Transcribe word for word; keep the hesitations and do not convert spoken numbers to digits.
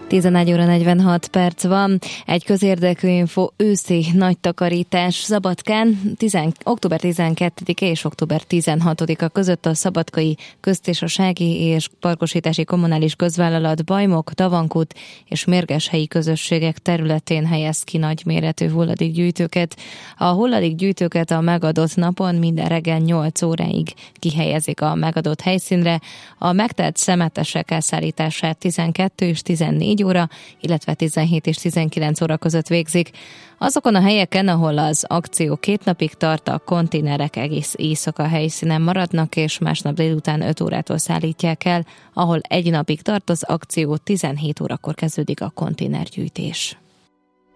tizenegy óra negyvenhat perc van. Egy közérdekű info, őszi nagy takarítás Szabadkán tíz, október tizenkettedike és október tizenhatodika között a Szabadkai Köztársasági és Parkosítási Kommunális Közvállalat Bajmok, Tavankút és Mérgeshelyi közösségek területén helyez ki nagyméretű hulladékgyűjtőket. A hulladékgyűjtőket a megadott napon minden reggel nyolc óráig kihelyezik a megadott helyszínre. A megtelt szemetesek elszállítását tizenkettő és tizennégy óra, illetve tizenhét és tizenkilenc óra között végzik. Azokon a helyeken, ahol az akció két napig tart, a konténerek egész éjszaka helyszínen maradnak, és másnap délután öt órától szállítják el. Ahol egy napig tart az akció, tizenhét órakor kezdődik a konténergyűjtés.